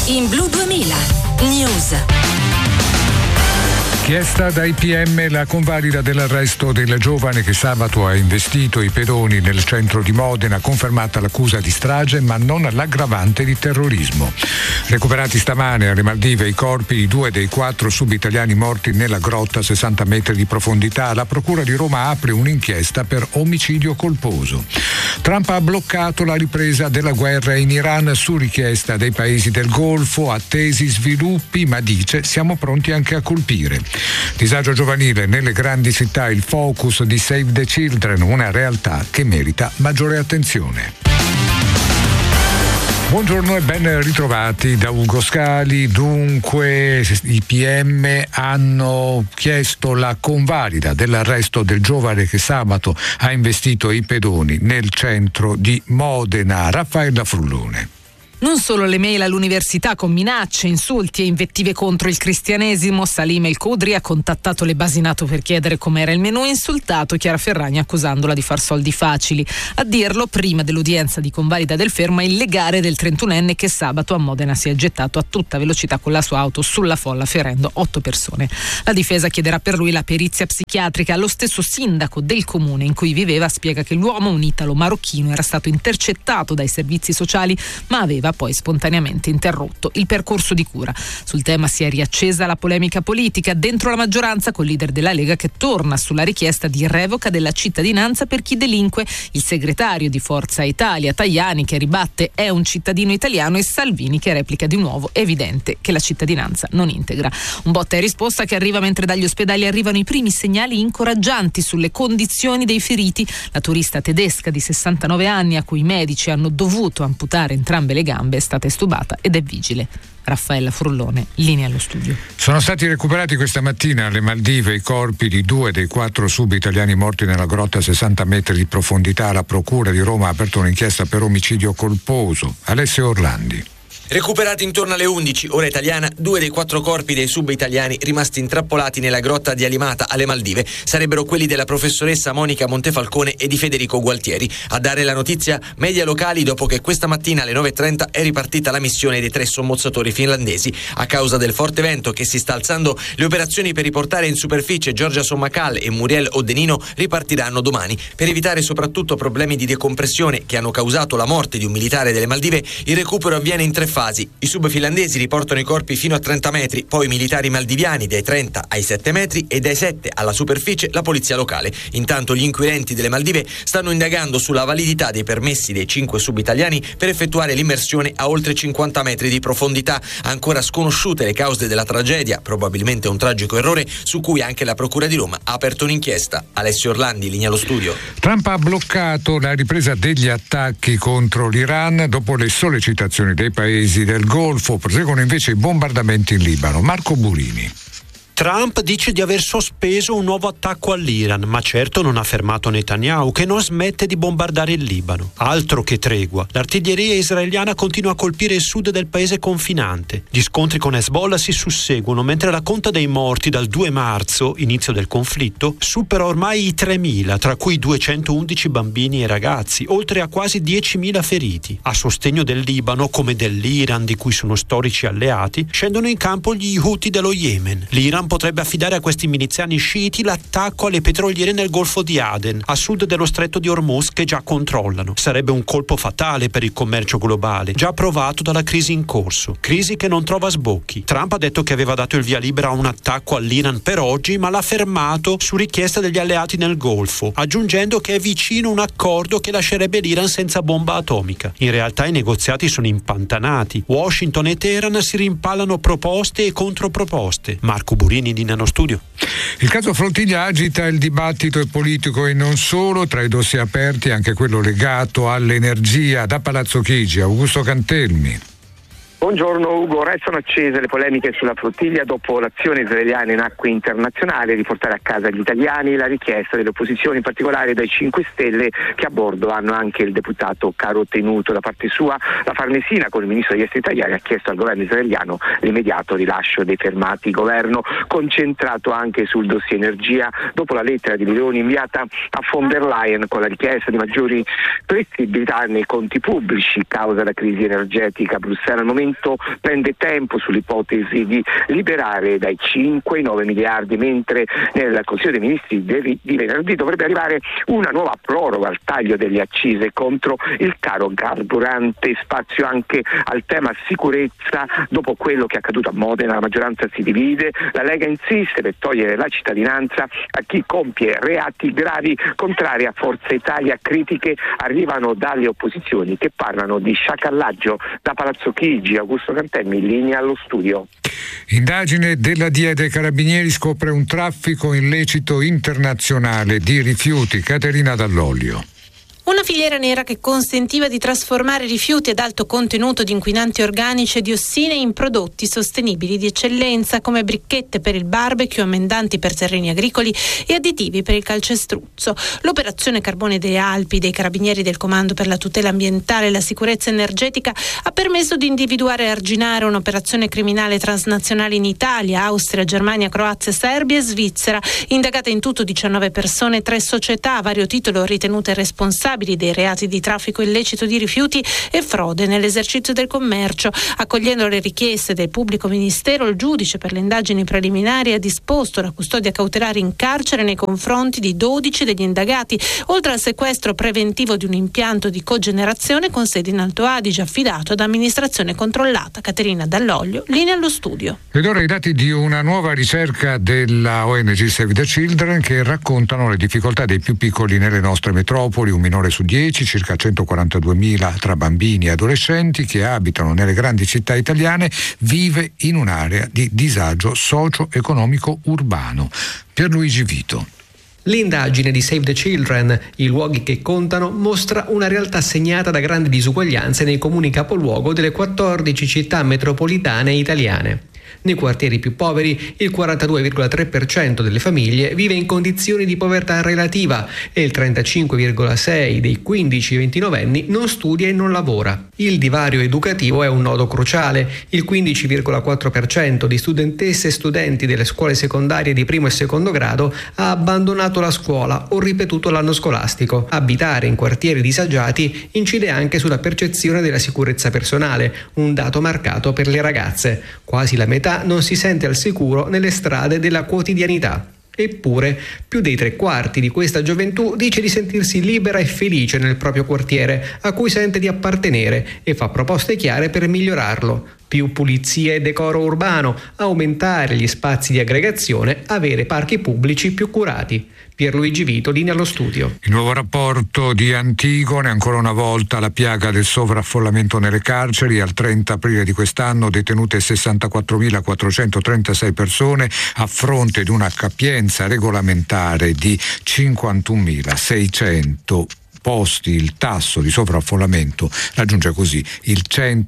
In Blu 2000 News. Chiesta dai PM la convalida dell'arresto del giovane che sabato ha investito i pedoni nel centro di Modena, confermata l'accusa di strage ma non l'aggravante di terrorismo. Recuperati stamane alle Maldive i corpi di 2 dei 4 subitaliani morti nella grotta a 60 metri di profondità, la Procura di Roma apre un'inchiesta per omicidio colposo. Trump ha bloccato la ripresa della guerra in Iran su richiesta dei paesi del Golfo, attesi sviluppi, ma dice siamo pronti anche a colpire. Disagio giovanile nelle grandi città, il focus di Save the Children, una realtà che merita maggiore attenzione. Buongiorno e ben ritrovati da Ugo Scali. Dunque i PM hanno chiesto la convalida dell'arresto del giovane che sabato ha investito i pedoni nel centro di Modena. Raffaella Frullone. Non solo le mail all'università con minacce, insulti e invettive contro il cristianesimo. Salim El Khudri ha contattato le Basinato per chiedere com'era il menù e insultato Chiara Ferragni accusandola di far soldi facili. A dirlo prima dell'udienza di convalida del fermo è il legale del 31enne che sabato a Modena si è gettato a tutta velocità con la sua auto sulla folla ferendo 8 persone. La difesa chiederà per lui la perizia psichiatrica. Lo stesso sindaco del comune in cui viveva spiega che l'uomo, un italo-marocchino, era stato intercettato dai servizi sociali ma aveva poi spontaneamente interrotto il percorso di cura. Sul tema si è riaccesa la polemica politica dentro la maggioranza col leader della Lega che torna sulla richiesta di revoca della cittadinanza per chi delinque, il segretario di Forza Italia Tajani che ribatte è un cittadino italiano e Salvini che replica di nuovo è evidente che la cittadinanza non integra. Un botta e risposta che arriva mentre dagli ospedali arrivano i primi segnali incoraggianti sulle condizioni dei feriti. La turista tedesca di 69 anni a cui i medici hanno dovuto amputare entrambe le gambe è stata estubata ed è vigile. Raffaella Frullone, linea allo studio. Sono stati recuperati questa mattina alle Maldive i corpi di 2 dei 4 sub-italiani morti nella grotta a 60 metri di profondità. La Procura di Roma ha aperto un'inchiesta per omicidio colposo. Alessio Orlandi. Recuperati intorno alle 11, ora italiana, 2 dei 4 corpi dei sub-italiani rimasti intrappolati nella grotta di Alimata alle Maldive sarebbero quelli della professoressa Monica Montefalcone e di Federico Gualtieri. A dare la notizia media locali dopo che questa mattina alle 9.30 è ripartita la missione dei 3 sommozzatori finlandesi. A causa del forte vento che si sta alzando, le operazioni per riportare in superficie Giorgia Sommacal e Muriel Odenino ripartiranno domani. Per evitare soprattutto problemi di decompressione che hanno causato la morte di un militare delle Maldive, il recupero avviene in 3 fasi. I sub finlandesi riportano i corpi fino a 30 metri, poi i militari maldiviani dai 30 ai 7 metri e dai 7 alla superficie la polizia locale. Intanto gli inquirenti delle Maldive stanno indagando sulla validità dei permessi dei 5 sub italiani per effettuare l'immersione a oltre 50 metri di profondità. Ancora sconosciute le cause della tragedia, probabilmente un tragico errore su cui anche la Procura di Roma ha aperto un'inchiesta. Alessio Orlandi, linea allo studio. Trump ha bloccato la ripresa degli attacchi contro l'Iran dopo le sollecitazioni dei paesi del Golfo. Proseguono invece i bombardamenti in Libano. Marco Burini. Trump dice di aver sospeso un nuovo attacco all'Iran, ma certo non ha fermato Netanyahu, che non smette di bombardare il Libano. Altro che tregua. L'artiglieria israeliana continua a colpire il sud del paese confinante. Gli scontri con Hezbollah si susseguono, mentre la conta dei morti dal 2 marzo, inizio del conflitto, supera ormai i 3.000, tra cui 211 bambini e ragazzi, oltre a quasi 10.000 feriti. A sostegno del Libano, come dell'Iran, di cui sono storici alleati, scendono in campo gli Houthi dello Yemen. L'Iran potrebbe affidare a questi miliziani sciiti l'attacco alle petroliere nel Golfo di Aden, a sud dello stretto di Hormuz, che già controllano. Sarebbe un colpo fatale per il commercio globale, già provato dalla crisi in corso. Crisi che non trova sbocchi. Trump ha detto che aveva dato il via libera a un attacco all'Iran per oggi, ma l'ha fermato su richiesta degli alleati nel Golfo, aggiungendo che è vicino un accordo che lascerebbe l'Iran senza bomba atomica. In realtà i negoziati sono impantanati. Washington e Teheran si rimpallano proposte e controproposte. Marco Burini di Nano Studio. Il caso Flottiglia agita il dibattito politico e non solo. Tra i dossier aperti anche quello legato all'energia. Da Palazzo Chigi, Augusto Cantelmi. Buongiorno Ugo, restano accese le polemiche sulla flottiglia dopo l'azione israeliana in acque internazionali di portare a casa gli italiani, la richiesta delle opposizioni, in particolare dai 5 Stelle, che a bordo hanno anche il deputato Caro Tenuto. Da parte sua la Farnesina, con il ministro degli esteri italiani, ha chiesto al governo israeliano l'immediato rilascio dei fermati. Governo concentrato anche sul dossier energia dopo la lettera di Meloni inviata a von der Leyen con la richiesta di maggiori flessibilità nei conti pubblici causa la crisi energetica. Bruxelles al momento Parlamento prende tempo sull'ipotesi di liberare dai 5 ai 9 miliardi, mentre nel Consiglio dei Ministri di venerdì dovrebbe arrivare una nuova proroga al taglio delle accise contro il caro carburante. Spazio anche al tema sicurezza. Dopo quello che è accaduto a Modena, la maggioranza si divide. La Lega insiste per togliere la cittadinanza a chi compie reati gravi. Contrari a Forza Italia, critiche arrivano dalle opposizioni che parlano di sciacallaggio. Da Palazzo Chigi, Augusto Cantemmi, in linea allo studio. Indagine della DIA dei Carabinieri scopre un traffico illecito internazionale di rifiuti. Caterina Dall'Olio. Una filiera nera che consentiva di trasformare rifiuti ad alto contenuto di inquinanti organici e diossine in prodotti sostenibili di eccellenza come bricchette per il barbecue, amendanti per terreni agricoli e additivi per il calcestruzzo. L'operazione Carbone delle Alpi dei Carabinieri del Comando per la tutela ambientale e la sicurezza energetica ha permesso di individuare e arginare un'operazione criminale transnazionale in Italia, Austria, Germania, Croazia, Serbia e Svizzera. Indagate in tutto 19 persone, 3 società a vario titolo ritenute responsabili dei reati di traffico illecito di rifiuti e frode nell'esercizio del commercio. Accogliendo le richieste del pubblico ministero, il giudice per le indagini preliminari ha disposto la custodia cautelare in carcere nei confronti di 12 degli indagati, oltre al sequestro preventivo di un impianto di cogenerazione con sede in Alto Adige affidato ad amministrazione controllata. Caterina Dall'Olio, linea allo studio. Ed ora i dati di una nuova ricerca della ONG Save the Children che raccontano le difficoltà dei più piccoli nelle nostre metropoli. Un minore su 10, circa 142.000 tra bambini e adolescenti che abitano nelle grandi città italiane, vive in un'area di disagio socio-economico urbano. Pierluigi Vito. L'indagine di Save the Children, i luoghi che contano, mostra una realtà segnata da grandi disuguaglianze nei comuni capoluogo delle 14 città metropolitane italiane. Nei quartieri più poveri il 42,3% delle famiglie vive in condizioni di povertà relativa e il 35,6% dei 15-29 anni non studia e non lavora. Il divario educativo è un nodo cruciale. Il 15,4% di studentesse e studenti delle scuole secondarie di primo e secondo grado ha abbandonato la scuola o ripetuto l'anno scolastico. Abitare in quartieri disagiati incide anche sulla percezione della sicurezza personale, un dato marcato per le ragazze. Quasi la metà non si sente al sicuro nelle strade della quotidianità. Eppure, più dei 3/4 di questa gioventù dice di sentirsi libera e felice nel proprio quartiere, a cui sente di appartenere, e fa proposte chiare per migliorarlo. Più pulizia e decoro urbano, aumentare gli spazi di aggregazione, avere parchi pubblici più curati. Pierluigi Vito, linea allo studio. Il nuovo rapporto di Antigone, ancora una volta la piaga del sovraffollamento nelle carceri. Al 30 aprile di quest'anno detenute 64.436 persone a fronte di una capienza regolamentare di 51.600 posti. Il tasso di sovraffollamento raggiunge così il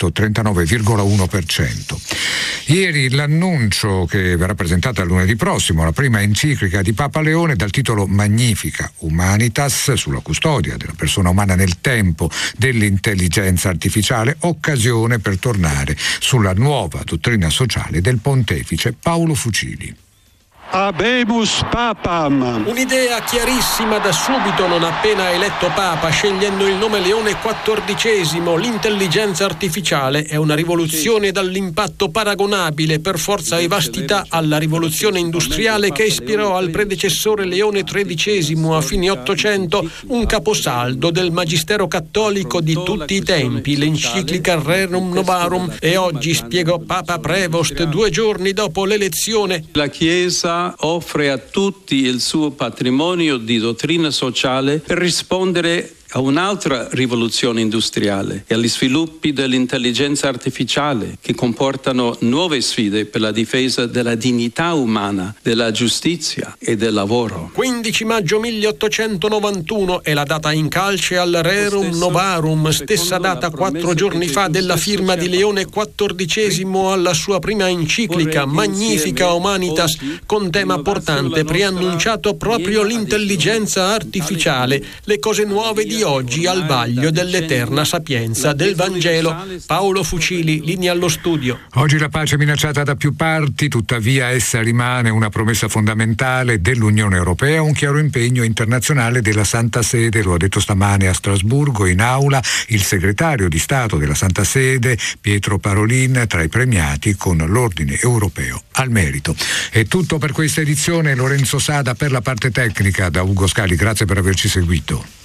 139,1%. Ieri l'annuncio che verrà presentata lunedì prossimo, la prima enciclica di Papa Leone dal titolo Magnificat Humanitas sulla custodia della persona umana nel tempo dell'intelligenza artificiale, occasione per tornare sulla nuova dottrina sociale del pontefice Paolo Fucili. Habemus Papam. Un'idea chiarissima da subito, non appena eletto Papa, scegliendo il nome Leone XIV. L'intelligenza artificiale è una rivoluzione dall'impatto paragonabile per forza e vastità alla rivoluzione industriale che ispirò al predecessore Leone XIII a fine Ottocento, un caposaldo del magistero cattolico di tutti i tempi, l'enciclica Rerum Novarum, e oggi, spiegò Papa Prevost 2 giorni dopo l'elezione, La Chiesa offre a tutti il suo patrimonio di dottrina sociale per rispondere a un'altra rivoluzione industriale e agli sviluppi dell'intelligenza artificiale che comportano nuove sfide per la difesa della dignità umana, della giustizia e del lavoro. 15 maggio 1891 è la data in calce al Rerum Novarum, stessa data 4 giorni fa della firma di Leone XIV alla sua prima enciclica Magnificat Humanitas, con tema portante preannunciato proprio l'intelligenza artificiale, le cose nuove di di oggi al vaglio dell'eterna sapienza del Vangelo. Paolo Fucili, linea allo studio. Oggi la pace è minacciata da più parti, tuttavia essa rimane una promessa fondamentale dell'Unione Europea, un chiaro impegno internazionale della Santa Sede, lo ha detto stamane a Strasburgo in aula il segretario di Stato della Santa Sede Pietro Parolin, tra i premiati con l'Ordine Europeo al Merito. È tutto per questa edizione. Lorenzo Sada per la parte tecnica. Da Ugo Scali, grazie per averci seguito.